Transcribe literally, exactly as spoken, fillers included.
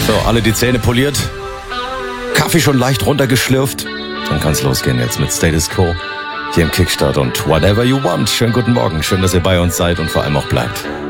So, alle die Zähne poliert, Kaffee schon leicht runtergeschlürft. Dann kann's losgehen jetzt mit Status Quo hier im Kickstart und Whatever You Want. Schönen guten Morgen, schön, dass ihr bei uns seid und vor allem auch bleibt.